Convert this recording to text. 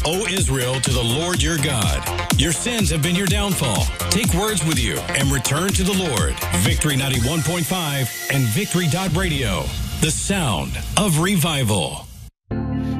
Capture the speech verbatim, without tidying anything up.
O Israel, to the Lord your God. Your sins have been your downfall. Take words with you and return to the Lord. Victory ninety-one point five and victory dot radio. The sound of revival.